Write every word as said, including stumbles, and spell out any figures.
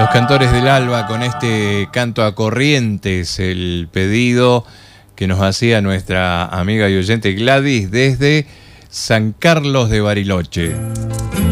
Los Cantores del Alba con este canto a Corrientes, el pedido que nos hacía nuestra amiga y oyente Gladys desde San Carlos de Bariloche.